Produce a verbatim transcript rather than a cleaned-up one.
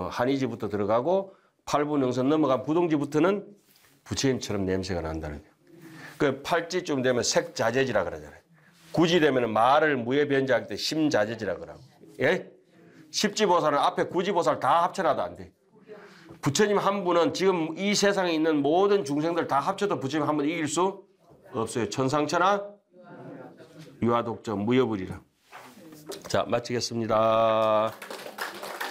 뭐 한의지부터 들어가고 팔부능선 넘어간 부동지부터는 부처님처럼 냄새가 난다는 거예요. 그 팔찌쯤 되면 색자재지라 그러잖아요. 구지 되면 말을 무에 변제할 때 심자재지라 그러고. 예? 십지보살은 앞에 구지보살 다 합쳐놔도 안 돼. 부처님 한 분은 지금 이 세상에 있는 모든 중생들 다 합쳐도 부처님 한 분 이길 수 없어요. 천상천하 유아독점 무여불이라. 자, 마치겠습니다.